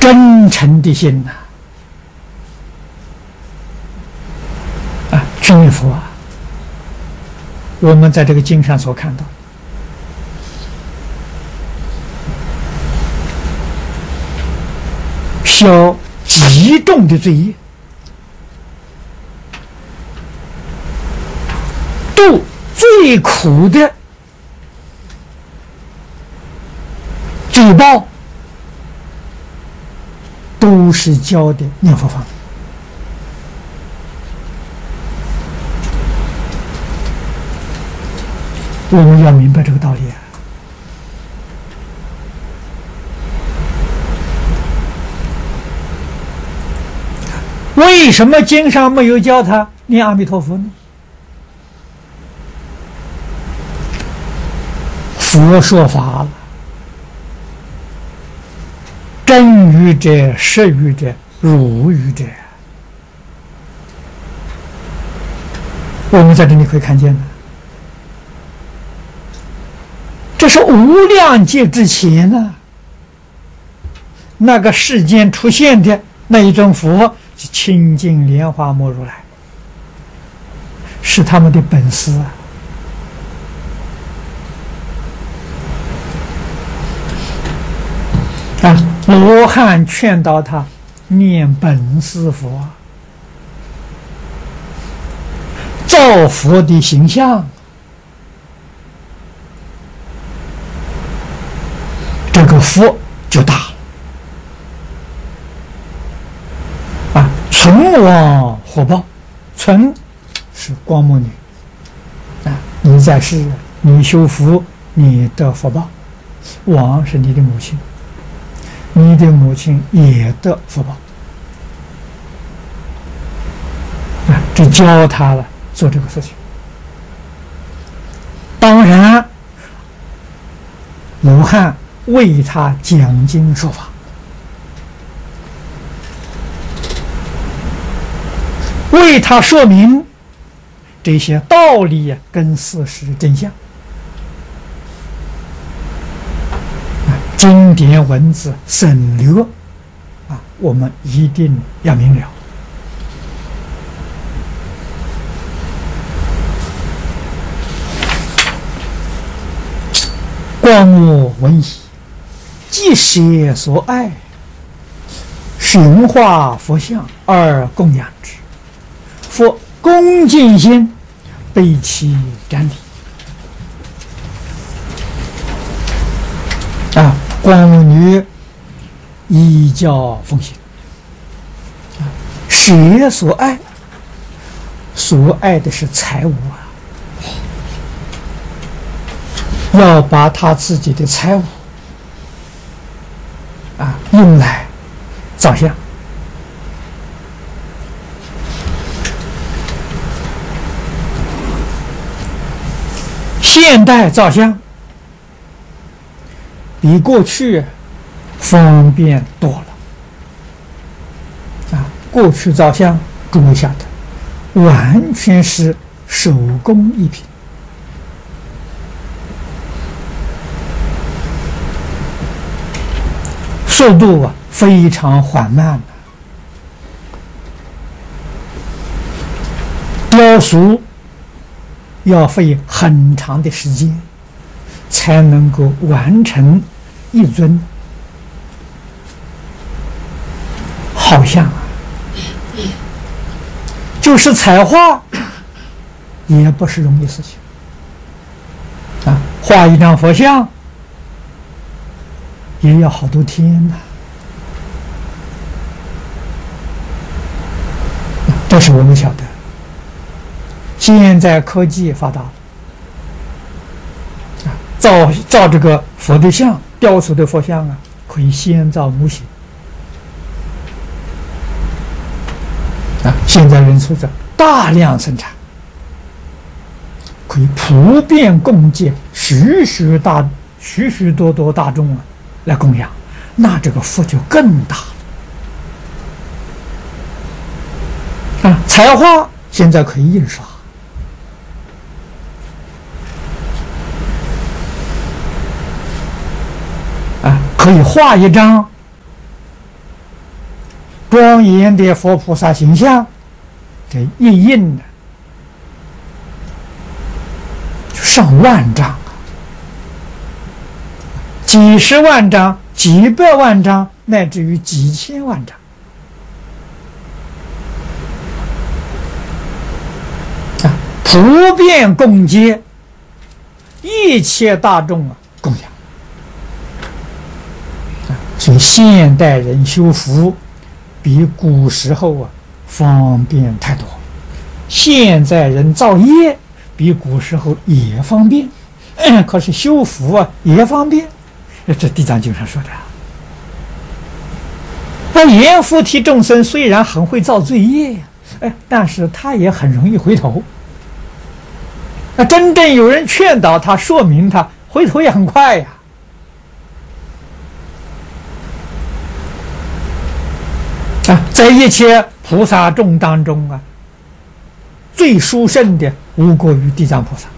真诚的心呐！去念佛啊！我们在这个经上所看到，消极重的罪业，度最苦的罪报，都是教的念佛方。我们要明白这个道理啊！为什么经上没有教他念阿弥陀佛呢？佛说法了，真语者、实语者、如语者，我们在这里可以看见的。这是无量劫之前呢，那个世间出现的那一尊佛，清净莲花摩如来，是他们的本师啊！罗汉劝导他念本师佛，造佛的形象。这个福就大了存亡火爆，存是光目女你在世，你修福，你得福报；亡是你的母亲，你的母亲也得福报这教他了做这个事情。当然，罗汉为他讲经说法，为他说明这些道理跟事实真相。经典文字省略我们一定要明了。观我闻已，即舍所爱，寻化佛像而供养之，佛恭敬心，备其瞻礼。光目女依教奉行，舍所爱，所爱的是财物要把他自己的财物用来造像。现代造像比过去方便多了过去造像诸位晓得，完全是手工艺品，速度非常缓慢雕塑要费很长的时间才能够完成一尊好像就是彩画也不是容易事情画一张佛像也要好多天这是我们晓得。现在科技发达了造这个佛的像，雕塑的佛像可以先造模型现在人说大量生产，可以普遍供给许许多多大众来供养，那这个福就更大了彩画现在可以印刷可以画一张庄严的佛菩萨形象，这一印呢，就上万张啊，几十万张、几百万张，乃至于几千万张啊，普遍供接，一切大众啊供养啊，所以现代人修福比古时候啊方便太多。现在人造业比古时候也方便，可是修福啊也方便。这地藏经上说的。那阎浮提众生虽然很会造罪业，但是他也很容易回头。那真正有人劝导他、说明他，回头也很快呀。在一切菩萨众当中啊，最殊胜的无过于地藏菩萨。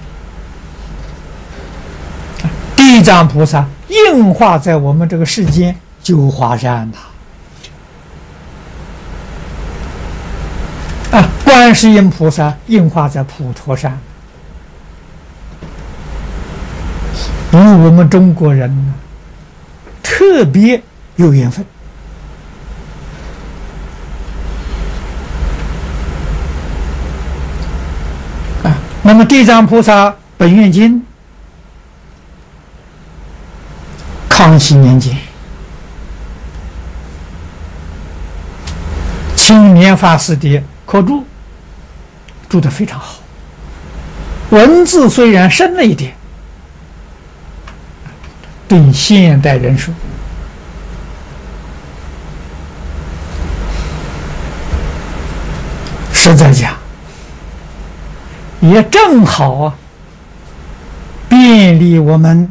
地藏菩萨应化在我们这个世间九华山呐，观世音菩萨应化在普陀山，与我们中国人呢特别有缘分。那么地藏菩萨本愿经，康熙年间，青莲法师的刻注，注得非常好，文字虽然深了一点，对现代人说，实在讲也正好啊，便利我们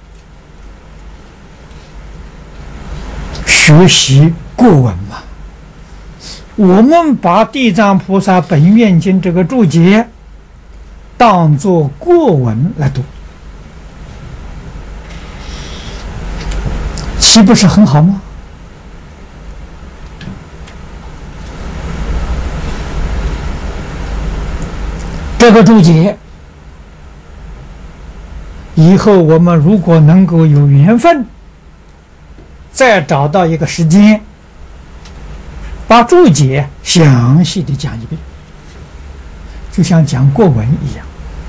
学习过文嘛。我们把地藏菩萨本愿经这个注解当作过文来读，岂不是很好吗？这个注解以后我们如果能够有缘分，再找到一个时间，把注解详细的讲一遍，就像讲过文一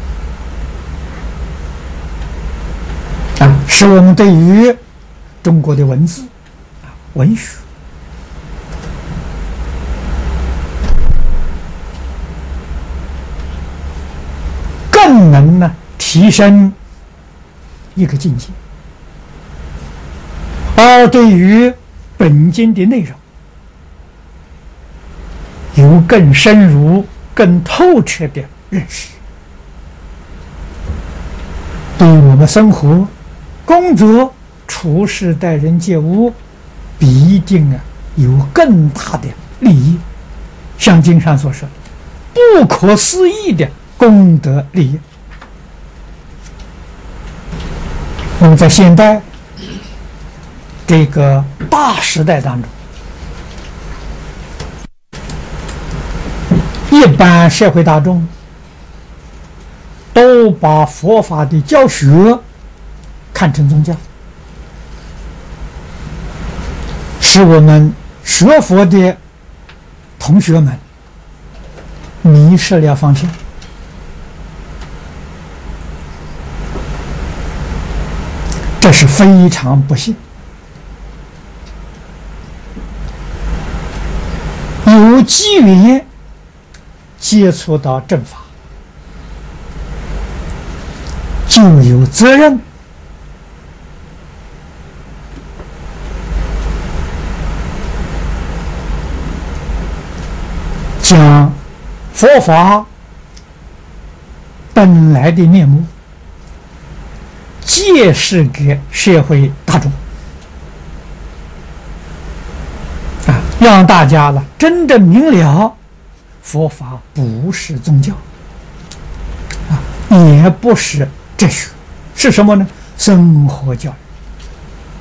样使我们对于中国的文字文学更能呢提升一个境界，而对于本经的内容有更深入、更透彻的认识，对于我们生活、工作、处事、待人接物，必定有更大的利益。像经上所说，不可思议的功德利益。我们在现代这个大时代当中，一般社会大众都把佛法的教学看成宗教，使我们学佛的同学们迷失了方向。这是非常不幸。有机缘接触到正法，就有责任将佛法本来的面目揭示给社会大众让大家呢真正明了佛法不是宗教也不是哲学，是什么呢？生活教育。